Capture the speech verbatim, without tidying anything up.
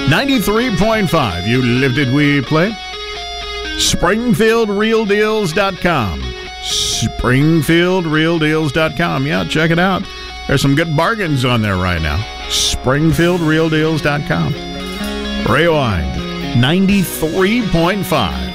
ninety-three point five. You lived it, we play. Springfield Real Deals dot com. Springfield Real Deals dot com. Yeah, check it out. There's some good bargains on there right now. Springfield Real Deals dot com. Rewind ninety-three point five.